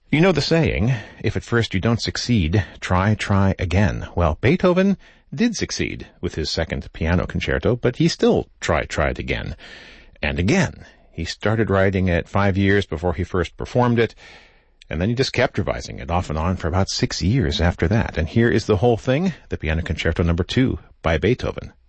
You know the saying, if at first you don't succeed, try again. Well, Beethoven did succeed with his second piano concerto, but he still tried again and again. He started writing it 5 years before he first performed it, and then he just kept revising it off and on for about 6 years after that. And here is the whole thing, the Piano Concerto No. 2 by Beethoven.